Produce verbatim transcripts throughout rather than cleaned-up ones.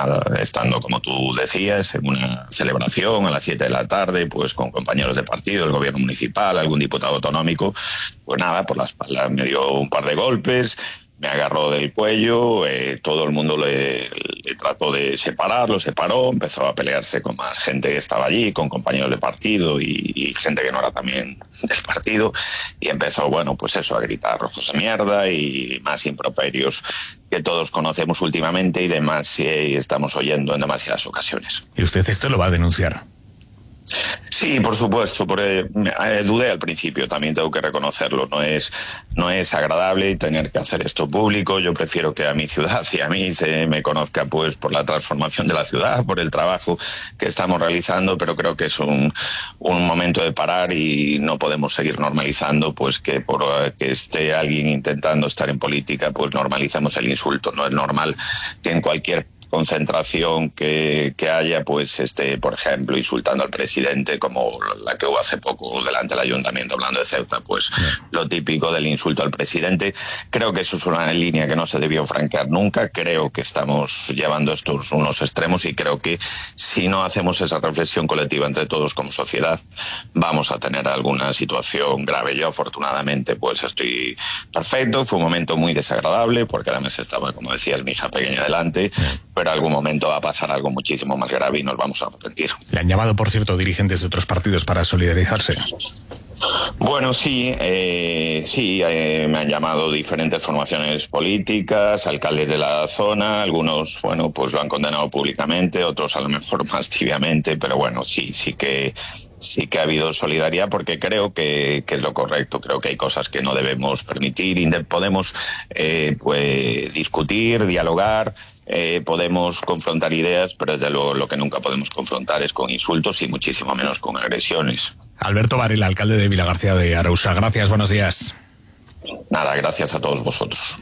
nada, estando, como tú decías, en una celebración a las siete de la tarde, pues con compañeros de partido, el gobierno municipal, algún diputado autonómico, pues nada, por la espalda me dio un par de golpes, me agarró del cuello, eh, todo el mundo le, le trató de separar, lo separó, empezó a pelearse con más gente que estaba allí, con compañeros de partido y, y gente que no era también del partido, y empezó, bueno, pues eso, a gritar rojos de mierda y más improperios que todos conocemos últimamente y demás, y estamos oyendo en demasiadas ocasiones. ¿Y usted esto lo va a denunciar? Sí, por supuesto, porque eh, dudé al principio, también tengo que reconocerlo, no es no es agradable tener que hacer esto público. Yo prefiero que a mi ciudad y a mí se me conozca pues por la transformación de la ciudad, por el trabajo que estamos realizando, pero creo que es un, un momento de parar y no podemos seguir normalizando pues que por que esté alguien intentando estar en política pues normalicemos el insulto. No es normal que en cualquier concentración que, que haya, pues, este, por ejemplo, insultando al presidente, como la que hubo hace poco delante del ayuntamiento hablando de Ceuta, pues yeah. Lo típico del insulto al presidente. Creo que eso es una línea que no se debió franquear nunca. Creo que estamos llevando estos unos extremos y creo que si no hacemos esa reflexión colectiva entre todos como sociedad, vamos a tener alguna situación grave. Yo, afortunadamente, pues estoy perfecto. Fue un momento muy desagradable porque además estaba, como decías, mi hija pequeña delante, yeah. Pero en algún momento va a pasar algo muchísimo más grave y nos vamos a arrepentir. ¿Le han llamado, por cierto, dirigentes de otros partidos para solidarizarse? Bueno, sí, eh, sí, eh, me han llamado diferentes formaciones políticas, alcaldes de la zona, algunos, bueno, pues lo han condenado públicamente, otros a lo mejor más tibiamente, pero bueno, sí, sí que... sí que ha habido solidaridad porque creo que, que es lo correcto. Creo que hay cosas que no debemos permitir. Podemos eh, pues discutir, dialogar, eh, podemos confrontar ideas, pero desde luego lo que nunca podemos confrontar es con insultos y muchísimo menos con agresiones. Alberto Varela, alcalde de Vilagarcía de Arousa. Gracias, buenos días. Nada, gracias a todos vosotros.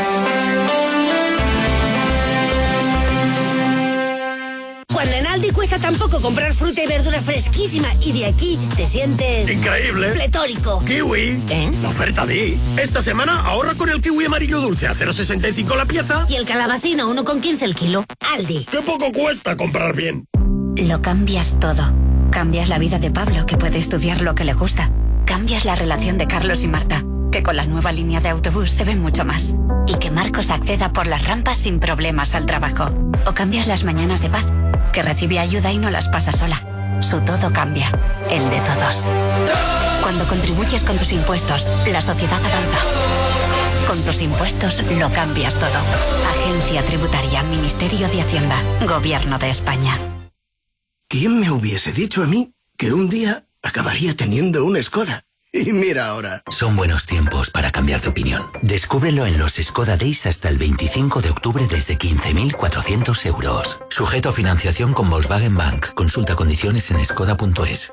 Cuando en Aldi cuesta tan poco comprar fruta y verdura fresquísima y de aquí te sientes... ¡increíble! ¡Pletórico! ¡Kiwi! ¿Eh? La oferta di. Esta semana ahorra con el kiwi amarillo dulce a cero coma sesenta y cinco la pieza. Y el calabacín a uno coma quince el kilo. Aldi. ¡Qué poco cuesta comprar bien! Lo cambias todo. Cambias la vida de Pablo, que puede estudiar lo que le gusta. Cambias la relación de Carlos y Marta, que con la nueva línea de autobús se ven mucho más. Y que Marcos acceda por las rampas sin problemas al trabajo. O cambias las mañanas de Paz, que recibe ayuda y no las pasa sola. Su todo cambia, el de todos. Cuando contribuyes con tus impuestos, la sociedad avanza. Con tus impuestos lo cambias todo. Agencia Tributaria, Ministerio de Hacienda, Gobierno de España. ¿Quién me hubiese dicho a mí que un día acabaría teniendo una Skoda? Y mira ahora. Son buenos tiempos para cambiar de opinión. Descúbrelo en los Skoda Days hasta el veinticinco de octubre desde quince mil cuatrocientos euros. Sujeto a financiación con Volkswagen Bank. Consulta condiciones en skoda punto es.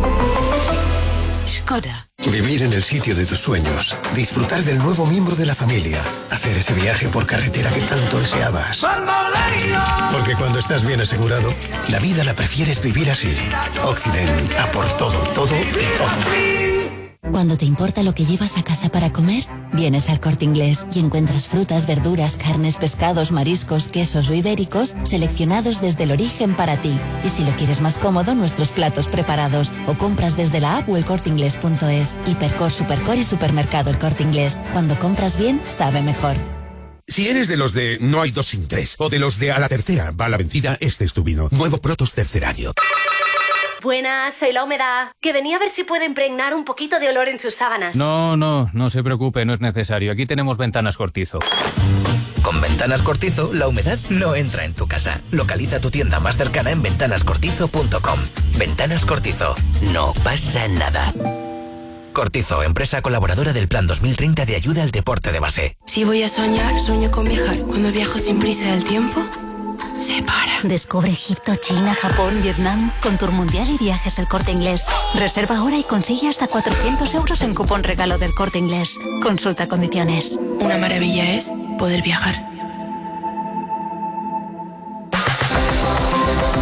Skoda. Vivir en el sitio de tus sueños. Disfrutar del nuevo miembro de la familia. Hacer ese viaje por carretera que tanto deseabas. Porque cuando estás bien asegurado, la vida la prefieres vivir así. Occident. A por todo, todo y todo. Cuando te importa lo que llevas a casa para comer, vienes al Corte Inglés y encuentras frutas, verduras, carnes, pescados, mariscos, quesos o ibéricos seleccionados desde el origen para ti. Y si lo quieres más cómodo, nuestros platos preparados o compras desde la app o el corte inglés punto es. Hipercor, Supercor y Supermercado El Corte Inglés. Cuando compras bien, sabe mejor. Si eres de los de no hay dos sin tres o de los de a la tercera va la vencida, este es tu vino. Nuevo Protos Tercer Año. Buenas, soy la Humedad, que venía a ver si puede impregnar un poquito de olor en sus sábanas. No, no, no se preocupe, no es necesario. Aquí tenemos Ventanas Cortizo. Con Ventanas Cortizo, la humedad no entra en tu casa. Localiza tu tienda más cercana en ventanas cortizo punto com. Ventanas Cortizo, no pasa nada. Cortizo, empresa colaboradora del Plan dos mil treinta de ayuda al deporte de base. Si voy a soñar, sueño con viajar. Cuando viajo sin prisa del tiempo... se para. Descubre Egipto, China, Japón, Vietnam con Tour Mundial y Viajes El Corte Inglés. Reserva ahora y consigue hasta cuatrocientos euros en cupón regalo del Corte Inglés. Consulta condiciones. Una maravilla es poder viajar. Y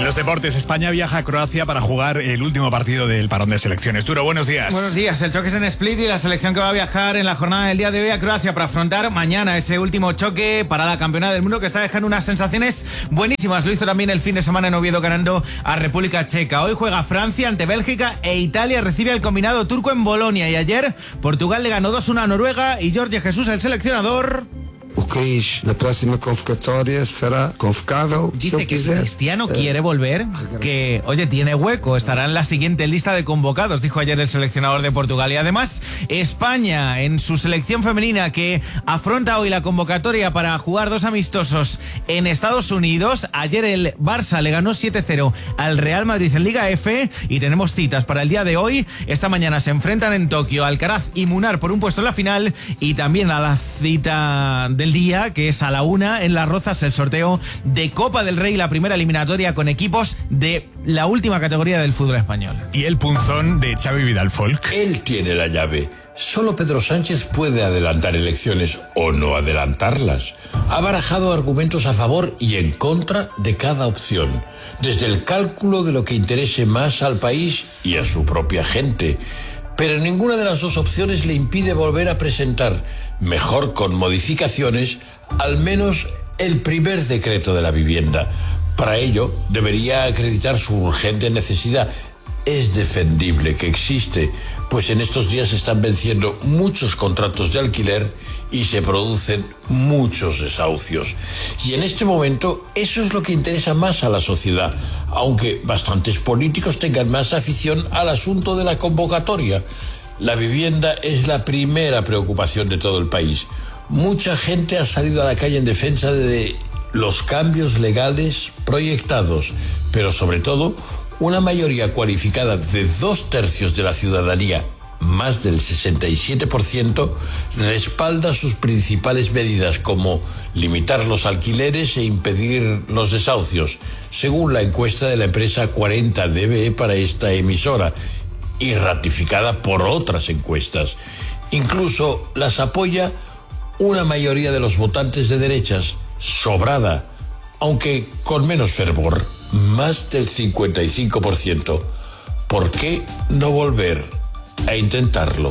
los deportes, España viaja a Croacia para jugar el último partido del parón de selecciones. Duro, buenos días. Buenos días, el choque es en Split y la selección que va a viajar en la jornada del día de hoy a Croacia para afrontar mañana ese último choque para la campeona del mundo que está dejando unas sensaciones buenísimas. Lo hizo también el fin de semana en Oviedo ganando a República Checa. Hoy juega Francia ante Bélgica e Italia recibe al combinado turco en Bolonia. Y ayer Portugal le ganó dos uno a Noruega y Jorge Jesús, el seleccionador... O Cris, na próxima convocatoria será convocável. Dice que si Cristiano quiere volver, que, oye, tiene hueco, estará en la siguiente lista de convocados, dijo ayer el seleccionador de Portugal. Y además, España, en su selección femenina, que afronta hoy la convocatoria para jugar dos amistosos en Estados Unidos. Ayer el Barça le ganó siete cero al Real Madrid en Liga F y tenemos citas para el día de hoy. Esta mañana se enfrentan en Tokio Alcaraz y Munar por un puesto en la final y también a la cita de el día, que es a la una en Las Rozas, el sorteo de Copa del Rey, la primera eliminatoria con equipos de la última categoría del fútbol español. Y el punzón de Xavi Vidal Folk. Él tiene la llave. Solo Pedro Sánchez puede adelantar elecciones o no adelantarlas. Ha barajado argumentos a favor y en contra de cada opción, desde el cálculo de lo que interese más al país y a su propia gente. Pero ninguna de las dos opciones le impide volver a presentar, mejor con modificaciones, al menos el primer decreto de la vivienda. Para ello, debería acreditar su urgente necesidad. Es defendible que existe, pues en estos días se están venciendo muchos contratos de alquiler y se producen muchos desahucios. Y en este momento eso es lo que interesa más a la sociedad, aunque bastantes políticos tengan más afición al asunto de la convocatoria. La vivienda es la primera preocupación de todo el país. Mucha gente ha salido a la calle en defensa de los cambios legales proyectados, pero sobre todo una mayoría cualificada de dos tercios de la ciudadanía, más del sesenta y siete por ciento, respalda sus principales medidas como limitar los alquileres e impedir los desahucios, según la encuesta de la empresa cuarenta D B para esta emisora y ratificada por otras encuestas. Incluso las apoya una mayoría de los votantes de derechas, sobrada, aunque con menos fervor, más del cincuenta y cinco por ciento. ¿Por qué no volver a intentarlo?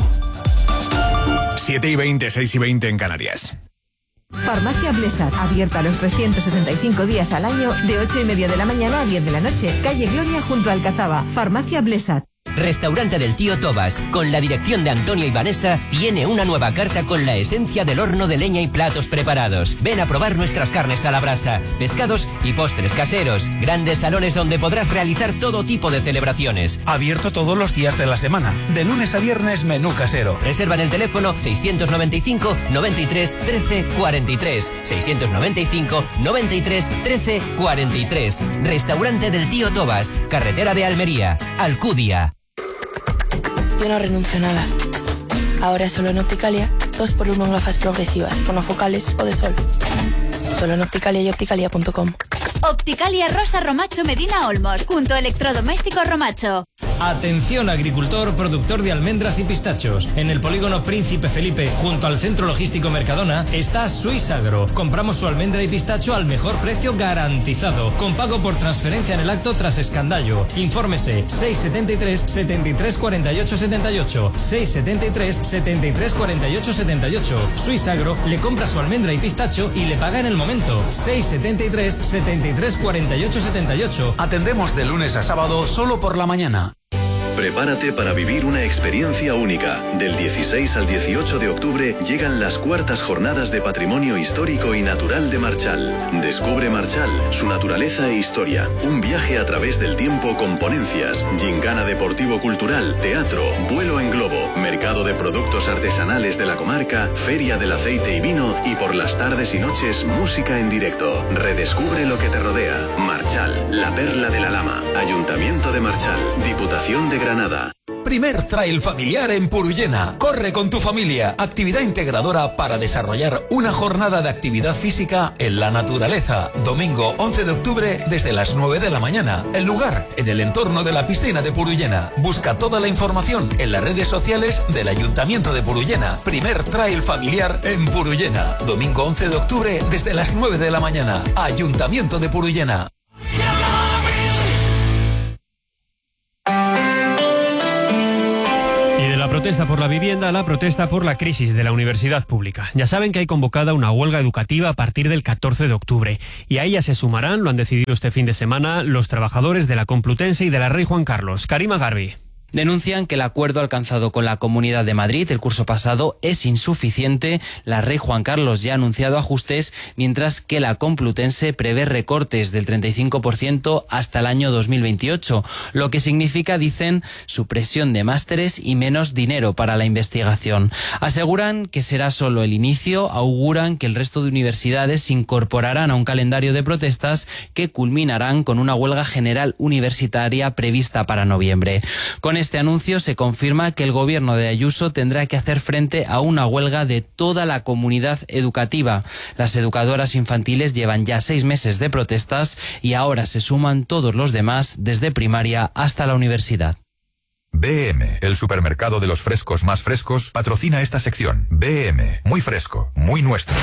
siete y veinte, seis y veinte en Canarias. Farmacia Blesat, abierta los trescientos sesenta y cinco días al año, de ocho y media de la mañana a diez de la noche. Calle Gloria junto a Alcazaba. Farmacia Blesat. Restaurante del Tío Tobas, con la dirección de Antonio y Vanessa, tiene una nueva carta con la esencia del horno de leña y platos preparados. Ven a probar nuestras carnes a la brasa, pescados y postres caseros. Grandes salones donde podrás realizar todo tipo de celebraciones. Abierto todos los días de la semana. De lunes a viernes, menú casero. Reserva en el teléfono seiscientos noventa y cinco, noventa y tres, trece, cuarenta y tres. seiscientos noventa y cinco, noventa y tres, trece, cuarenta y tres. Restaurante del Tío Tobas, carretera de Almería, Alcudia. Yo no renuncio a nada. Ahora solo en Opticalia, dos por uno en gafas progresivas, monofocales o de sol. Solo en Opticalia y opticalia punto com. Opticalia Rosa Romacho Medina Olmos, junto a Electrodomésticos Romacho. Atención agricultor, productor de almendras y pistachos. En el polígono Príncipe Felipe, junto al Centro Logístico Mercadona, está Suisagro. Compramos su almendra y pistacho al mejor precio garantizado, con pago por transferencia en el acto tras escandallo. Infórmese seis setenta y tres, setenta y tres, cuarenta y ocho, setenta y ocho. seis setenta y tres, setenta y tres, cuarenta y ocho, setenta y ocho. Suisagro le compra su almendra y pistacho y le paga en el momento. seis setenta y tres, setenta y tres, cuarenta y ocho, setenta y ocho. Atendemos de lunes a sábado solo por la mañana. Prepárate para vivir una experiencia única. Del dieciséis al dieciocho de octubre llegan las cuartas jornadas de Patrimonio Histórico y Natural de Marchal. Descubre Marchal, su naturaleza e historia. Un viaje a través del tiempo con ponencias, gincana deportivo-cultural, teatro, vuelo en globo, mercado de productos artesanales de la comarca, feria del aceite y vino y por las tardes y noches música en directo. Redescubre lo que te rodea. Marchal, la perla de la Lama. Ayuntamiento de Marchal. Diputación de Granada. Primer trail familiar en Purullena. Corre con tu familia. Actividad integradora para desarrollar una jornada de actividad física en la naturaleza. Domingo once de octubre desde las nueve de la mañana. El lugar en el entorno de la piscina de Purullena. Busca toda la información en las redes sociales del Ayuntamiento de Purullena. Primer trail familiar en Purullena. Domingo once de octubre desde las nueve de la mañana. Ayuntamiento de Purullena. protesta por la vivienda a la protesta por la crisis de la universidad pública. Ya saben que hay convocada una huelga educativa a partir del catorce de octubre y a ella se sumarán, lo han decidido este fin de semana, los trabajadores de la Complutense y de la Rey Juan Carlos. Karima Garbi. Denuncian que el acuerdo alcanzado con la Comunidad de Madrid el curso pasado es insuficiente. La Rey Juan Carlos ya ha anunciado ajustes, mientras que la Complutense prevé recortes del treinta y cinco por ciento hasta el año dos mil veintiocho, lo que significa, dicen, supresión de másteres y menos dinero para la investigación. Aseguran que será solo el inicio, auguran que el resto de universidades se incorporarán a un calendario de protestas que culminarán con una huelga general universitaria prevista para noviembre. Con este anuncio se confirma que el gobierno de Ayuso tendrá que hacer frente a una huelga de toda la comunidad educativa. Las educadoras infantiles llevan ya seis meses de protestas y ahora se suman todos los demás, desde primaria hasta la universidad. B M, el supermercado de los frescos más frescos, patrocina esta sección. B M, muy fresco, muy nuestro.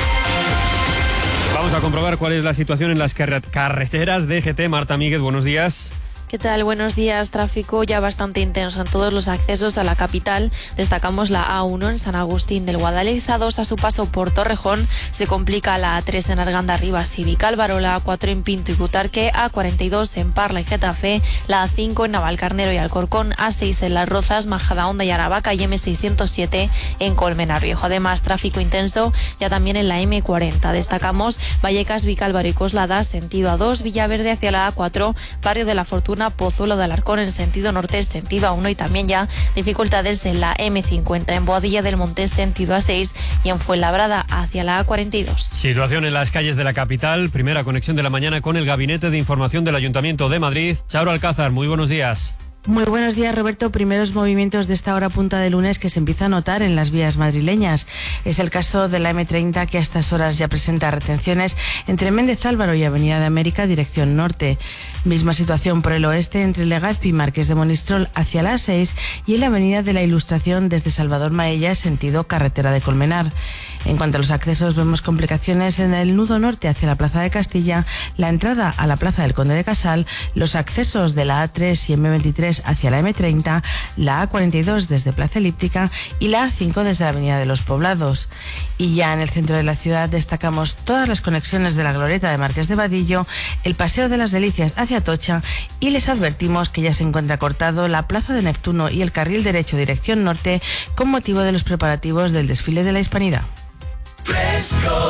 Vamos a comprobar cuál es la situación en las carreteras de G T. Marta Míguez, buenos días. ¿Qué tal? Buenos días. Tráfico ya bastante intenso en todos los accesos a la capital. Destacamos la A uno en San Agustín del Guadalix, A dos a su paso por Torrejón. Se complica la A tres en Arganda Rivas y Vicálvaro, la A cuatro en Pinto y Butarque, A cuarenta y dos en Parla y Getafe, la A cinco en Navalcarnero y Alcorcón, A seis en Las Rozas, Majadahonda y Aravaca y M seiscientos siete en Colmenar Viejo. Además, tráfico intenso ya también en la M cuarenta. Destacamos Vallecas, Vicálvaro y Coslada, sentido A dos, Villaverde hacia la A cuatro, Barrio de la Fortuna, Pozuelo de Alarcón en sentido norte, sentido A uno, y también ya dificultades en la M cincuenta en Boadilla del Monte, sentido A seis, y en Fuenlabrada hacia la A cuarenta y dos. Situación en las calles de la capital. Primera conexión de la mañana con el Gabinete de Información del Ayuntamiento de Madrid. Charo Alcázar, muy buenos días. Muy buenos días, Roberto. Primeros movimientos de esta hora punta de lunes que se empieza a notar en las vías madrileñas. Es el caso de la M treinta, que a estas horas ya presenta retenciones entre Méndez Álvaro y Avenida de América, dirección norte. Misma situación por el oeste entre Legazpi y Marqués de Monistrol hacia la A seis y en la Avenida de la Ilustración desde Salvador Maella, sentido carretera de Colmenar. En cuanto a los accesos, vemos complicaciones en el nudo norte hacia la Plaza de Castilla, la entrada a la Plaza del Conde de Casal, los accesos de la A tres y M veintitrés hacia la M treinta, la A cuarenta y dos desde Plaza Elíptica y la A cinco desde la Avenida de los Poblados. Y ya en el centro de la ciudad destacamos todas las conexiones de la Glorieta de Marqués de Vadillo, el Paseo de las Delicias hacia Atocha, y les advertimos que ya se encuentra cortado la Plaza de Neptuno y el carril derecho dirección norte con motivo de los preparativos del desfile de la Hispanidad. Fresco,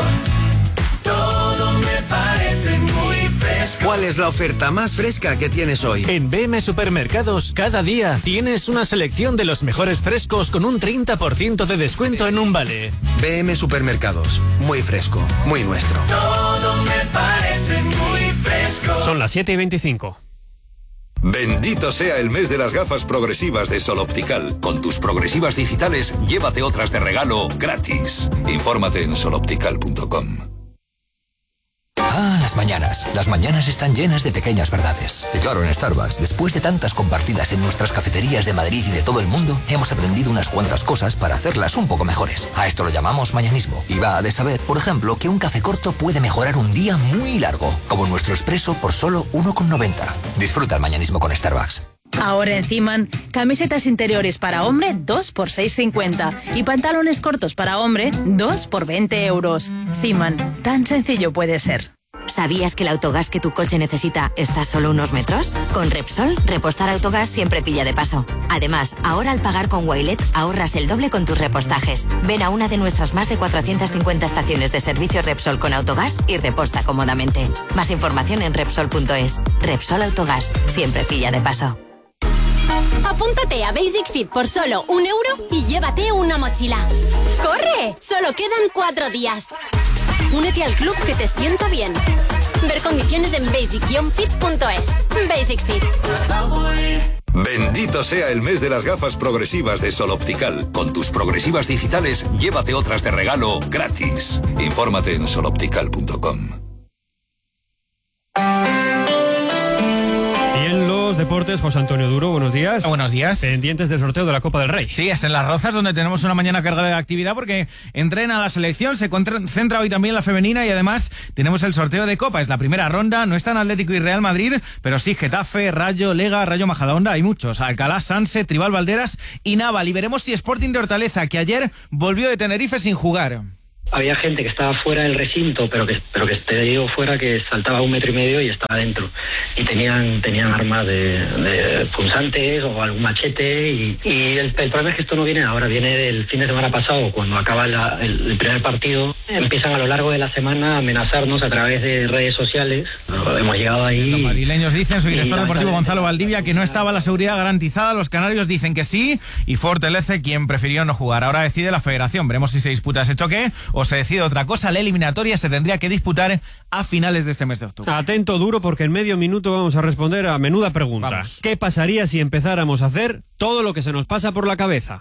todo me parece muy fresco. ¿Cuál es la oferta más fresca que tienes hoy? En B M Supermercados, cada día tienes una selección de los mejores frescos con un treinta por ciento de descuento en un vale. B M Supermercados, muy fresco, muy nuestro. Todo me parece muy fresco. Son las siete y veinticinco. Bendito sea el mes de las gafas progresivas de Sol Optical. Con tus progresivas digitales, llévate otras de regalo gratis. Infórmate en sol optical punto com. Ah, las mañanas. Las mañanas están llenas de pequeñas verdades. Y claro, en Starbucks, después de tantas compartidas en nuestras cafeterías de Madrid y de todo el mundo, hemos aprendido unas cuantas cosas para hacerlas un poco mejores. A esto lo llamamos mañanismo. Y va de saber, por ejemplo, que un café corto puede mejorar un día muy largo, como nuestro expreso por solo uno con noventa. Disfruta el mañanismo con Starbucks. Ahora en Ziman, camisetas interiores para hombre, dos por seis cincuenta. Y pantalones cortos para hombre, dos por veinte euros. Ziman, tan sencillo puede ser. ¿Sabías que el autogás que tu coche necesita está a solo unos metros? Con Repsol, repostar autogás siempre pilla de paso. Además, ahora al pagar con Wilet, ahorras el doble con tus repostajes. Ven a una de nuestras más de cuatrocientas cincuenta estaciones de servicio Repsol con autogás y reposta cómodamente. Más información en Repsol punto es. Repsol Autogás, siempre pilla de paso. Apúntate a Basic Fit por solo un euro y llévate una mochila. ¡Corre! Solo quedan cuatro días. Únete al club que te sienta bien. Ver condiciones en basic fit punto es. Basic Fit. Bendito sea el mes de las gafas progresivas de Sol Optical. Con tus progresivas digitales, llévate otras de regalo gratis. Infórmate en sol optical punto com. Y en los deportes deportes, José Antonio Duro, buenos días. Buenos días. Pendientes del sorteo de la Copa del Rey. Sí, es en Las Rozas donde tenemos una mañana cargada de actividad porque entrena la selección, se concentra hoy también la femenina y además tenemos el sorteo de Copa. Es la primera ronda, no están Atlético y Real Madrid, pero sí Getafe, Rayo, Lega, Rayo Majadahonda, hay muchos. Alcalá, Sanse, Tribal Valderas y Naval. Y veremos si Sporting de Hortaleza, que ayer volvió de Tenerife sin jugar. Había gente que estaba fuera del recinto, pero que pero que te digo fuera, que saltaba un metro y medio y estaba dentro. Y tenían tenían armas de, de punzantes o algún machete. Y, y el, el problema es que esto no viene ahora, viene del fin de semana pasado, cuando acaba la, el, el primer partido. Empiezan a lo largo de la semana a amenazarnos a través de redes sociales. Hemos llegado ahí. Los madrileños dicen, su director deportivo Gonzalo Valdivia, que no estaba la seguridad garantizada. Los canarios dicen que sí. Y Fortaleza, quien prefirió no jugar. Ahora decide la federación. Veremos si se disputa ese choque o se decide otra cosa. La eliminatoria se tendría que disputar a finales de este mes de octubre. Atento, Duro, porque en medio minuto vamos a responder a menuda pregunta. Vamos. ¿Qué pasaría si empezáramos a hacer todo lo que se nos pasa por la cabeza?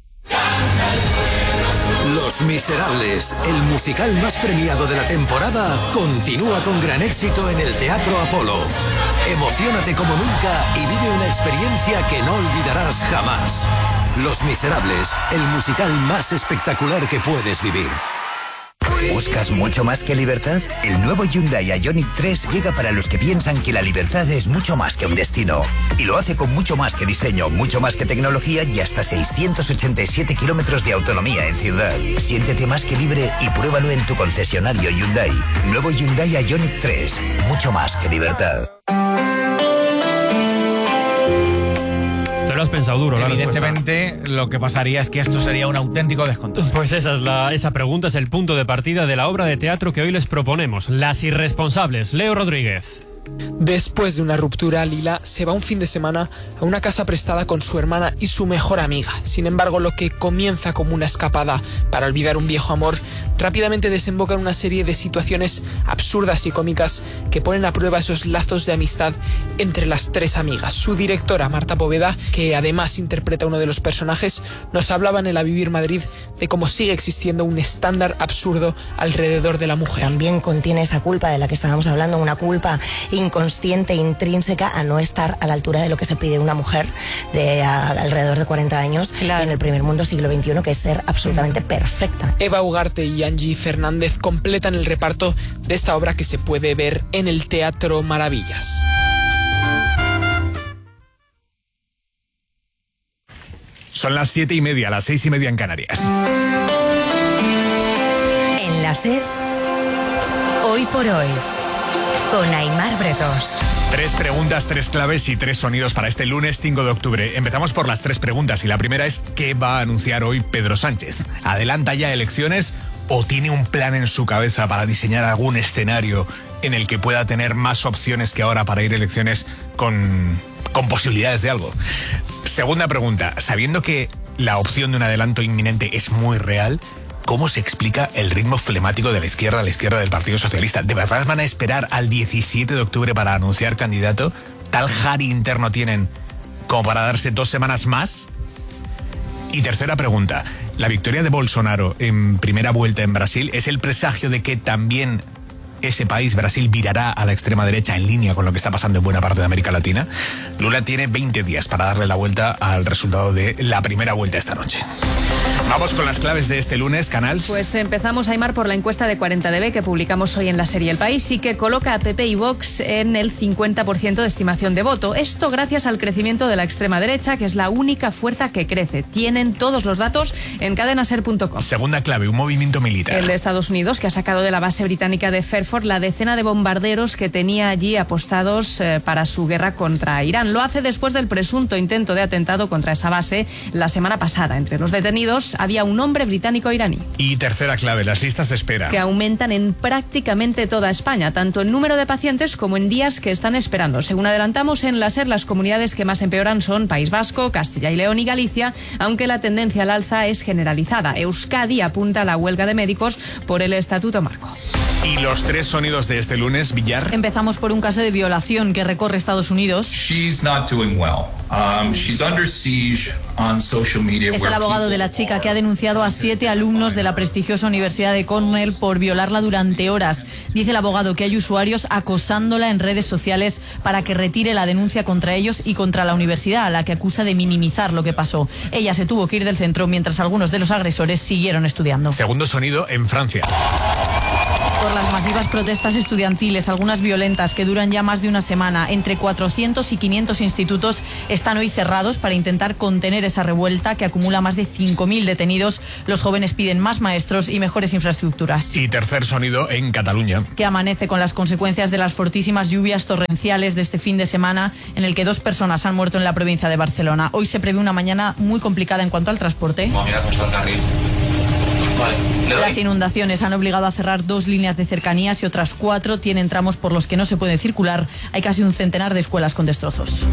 Los Miserables, el musical más premiado de la temporada, continúa con gran éxito en el Teatro Apolo. Emociónate como nunca y vive una experiencia que no olvidarás jamás. Los Miserables, el musical más espectacular que puedes vivir. ¿Buscas mucho más que libertad? El nuevo Hyundai Ioniq tres llega para los que piensan que la libertad es mucho más que un destino. Y lo hace con mucho más que diseño, mucho más que tecnología y hasta seiscientos ochenta y siete kilómetros de autonomía en ciudad. Siéntete más que libre y pruébalo en tu concesionario Hyundai. Nuevo Hyundai Ioniq tres, mucho más que libertad. Lo has pensado duro, la Evidentemente, respuesta. Lo que pasaría es que esto sería un auténtico descontrol. Pues esa es la, esa pregunta es el punto de partida de la obra de teatro que hoy les proponemos, Las Irresponsables. Leo Rodríguez. Después de una ruptura, Lila se va un fin de semana a una casa prestada con su hermana y su mejor amiga. Sin embargo, lo que comienza como una escapada para olvidar un viejo amor, rápidamente desemboca en una serie de situaciones absurdas y cómicas que ponen a prueba esos lazos de amistad entre las tres amigas. Su directora, Marta Poveda, que además interpreta uno de los personajes, nos hablaba en el A Vivir Madrid de cómo sigue existiendo un estándar absurdo alrededor de la mujer. También contiene esa culpa de la que estábamos hablando, una culpa inconsciente, intrínseca a no estar a la altura de lo que se pide una mujer de a, alrededor de cuarenta años, claro, en el primer mundo siglo veintiuno, que es ser absolutamente perfecta. Eva Ugarte y Angie Fernández completan el reparto de esta obra que se puede ver en el Teatro Maravillas. Son las siete y media, las seis y media en Canarias. En la SER, hoy por hoy, con Aimar Bretos. Tres preguntas, tres claves y tres sonidos para este lunes cinco de octubre. Empezamos por las tres preguntas y la primera es ¿qué va a anunciar hoy Pedro Sánchez? ¿Adelanta ya elecciones o tiene un plan en su cabeza para diseñar algún escenario en el que pueda tener más opciones que ahora para ir a elecciones con, con posibilidades de algo? Segunda pregunta, sabiendo que la opción de un adelanto inminente es muy real, ¿cómo se explica el ritmo flemático de la izquierda a la izquierda del Partido Socialista? ¿De verdad van a esperar al diecisiete de octubre para anunciar candidato? ¿Tal jari interno tienen como para darse dos semanas más? Y tercera pregunta, ¿la victoria de Bolsonaro en primera vuelta en Brasil es el presagio de que también ese país, Brasil, virará a la extrema derecha en línea con lo que está pasando en buena parte de América Latina? Lula tiene veinte días para darle la vuelta al resultado de la primera vuelta esta noche. Vamos con las claves de este lunes, Canals. Pues empezamos, Aimar, por la encuesta de cuarenta D B que publicamos hoy en la serie El País y que coloca a P P y Vox en el cincuenta por ciento de estimación de voto. Esto gracias al crecimiento de la extrema derecha, que es la única fuerza que crece. Tienen todos los datos en cadenaser punto com. Segunda clave, un movimiento militar. El de Estados Unidos, que ha sacado de la base británica de Fairford la decena de bombarderos que tenía allí apostados eh, para su guerra contra Irán. Lo hace después del presunto intento de atentado contra esa base la semana pasada. Entre los detenidos había un hombre británico-iraní. Y tercera clave, las listas de espera. Que aumentan en prácticamente toda España, tanto en número de pacientes como en días que están esperando. Según adelantamos en la SER, las comunidades que más empeoran son País Vasco, Castilla y León y Galicia, aunque la tendencia al alza es generalizada. Euskadi apunta a la huelga de médicos por el Estatuto Marco. Y los tres sonidos de este lunes, Villar. Empezamos por un caso de violación que recorre Estados Unidos. She's not doing well. Um, she's under siege on social media. Es el abogado de la chica que ha denunciado a siete alumnos de la prestigiosa Universidad de Cornell por violarla durante horas. Dice el abogado que hay usuarios acosándola en redes sociales para que retire la denuncia contra ellos y contra la universidad, a la que acusa de minimizar lo que pasó. Ella se tuvo que ir del centro mientras algunos de los agresores siguieron estudiando. Segundo sonido en Francia. Por las masivas protestas estudiantiles, algunas violentas que duran ya más de una semana, entre cuatrocientos y quinientos institutos están hoy cerrados para intentar contener esa revuelta que acumula más de cinco mil detenidos. Los jóvenes piden más maestros y mejores infraestructuras. Y tercer sonido en Cataluña. Que amanece con las consecuencias de las fortísimas lluvias torrenciales de este fin de semana, en el que dos personas han muerto en la provincia de Barcelona. Hoy se prevé una mañana muy complicada en cuanto al transporte. Las inundaciones han obligado a cerrar dos líneas de cercanías y otras cuatro tienen tramos por los que no se puede circular. Hay casi un centenar de escuelas con destrozos.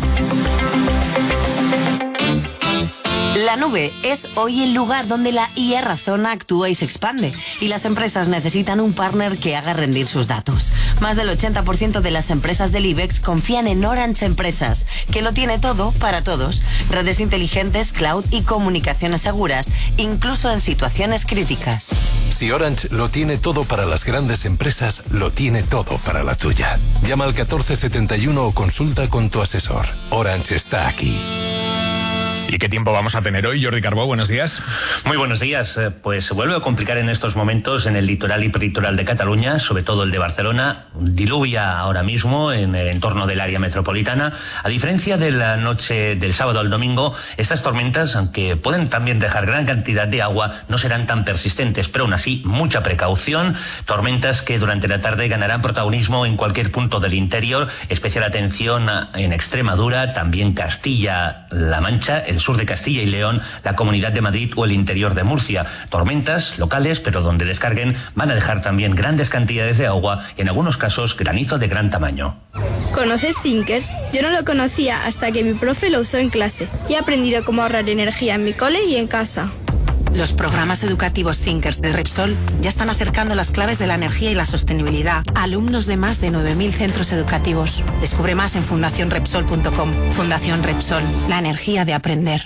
La nube es hoy el lugar donde la I A Razona actúa y se expande, y las empresas necesitan un partner que haga rendir sus datos. Más del ochenta por ciento de las empresas del IBEX confían en Orange Empresas, que lo tiene todo para todos. Redes inteligentes, cloud y comunicaciones seguras, incluso en situaciones críticas. Si Orange lo tiene todo para las grandes empresas, lo tiene todo para la tuya. Llama al catorce setenta y uno o consulta con tu asesor. Orange está aquí. ¿Y qué tiempo vamos a tener hoy, Jordi Carbó? Buenos días. Muy buenos días. Pues se vuelve a complicar en estos momentos en el litoral y peritoral de Cataluña, sobre todo el de Barcelona. Diluvia ahora mismo en el entorno del área metropolitana. A diferencia de la noche del sábado al domingo, estas tormentas, aunque pueden también dejar gran cantidad de agua, no serán tan persistentes, pero aún así, mucha precaución. Tormentas que durante la tarde ganarán protagonismo en cualquier punto del interior. Especial atención en Extremadura, también Castilla-La Mancha, el sur de Castilla y León, la Comunidad de Madrid o el interior de Murcia. Tormentas locales, pero donde descarguen van a dejar también grandes cantidades de agua y en algunos casos granizo de gran tamaño. ¿Conoces Thinkers? Yo no lo conocía hasta que mi profe lo usó en clase y he aprendido cómo ahorrar energía en mi cole y en casa. Los programas educativos Thinkers de Repsol ya están acercando las claves de la energía y la sostenibilidad a alumnos de más de nueve mil centros educativos. Descubre más en fundación repsol punto com. Fundación Repsol, la energía de aprender.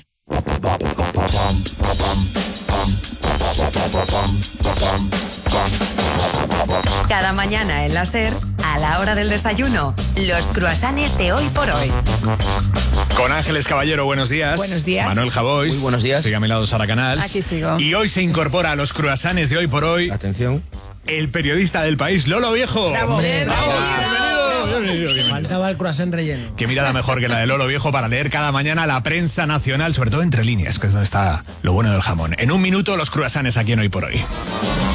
Cada mañana en la SER, a la hora del desayuno, los cruasanes de hoy por hoy. Con Ángeles Caballero, buenos días. Buenos días. Manuel Javois. Muy buenos días. Sigue a mi lado Sara Canals. Aquí sigo. Y hoy se incorpora a los cruasanes de hoy por hoy. Atención. El periodista del país, Lolo Viejo. ¡Bravo! ¡Hombre, ¡Bravo! Bienvenido, bienvenido, bienvenido. Faltaba el croissant relleno. Qué mirada mejor que la de Lolo Viejo para leer cada mañana la prensa nacional, sobre todo entre líneas, que es donde está lo bueno del jamón. En un minuto, los cruasanes aquí en Hoy por Hoy.